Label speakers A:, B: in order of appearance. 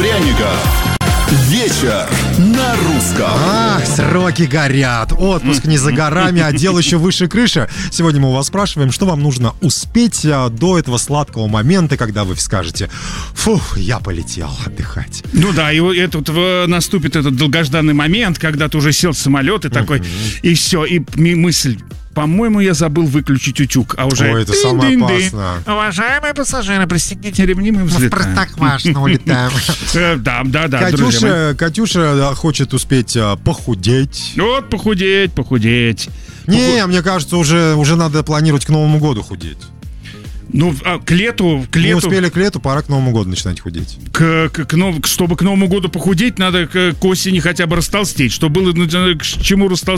A: пряников. Вечер на русском.
B: Ах, сроки горят. Отпуск не за горами, а дел еще выше крыши. Сегодня мы у вас спрашиваем, что вам нужно успеть до этого сладкого момента, когда вы скажете: фух, я полетел отдыхать.
C: Ну да, и этот наступит этот долгожданный момент, когда ты уже сел в самолет и такой, и все, и мысль: по-моему, я забыл выключить утюг, а уже...
B: Ой, это самое опасное.
C: Уважаемые пассажиры, пристегните ремни, мы взлетаем.
B: В Простоквашино улетаем.
C: Да.
B: Катюша хочет успеть похудеть.
C: Вот, похудеть.
B: Не, мне кажется, уже надо планировать к Новому году худеть.
C: Ну, к лету...
B: Не успели к лету, пора к Новому году начинать худеть.
C: Чтобы к Новому году похудеть, надо к осени хотя бы растолстеть. Что было, к чему растолстеть?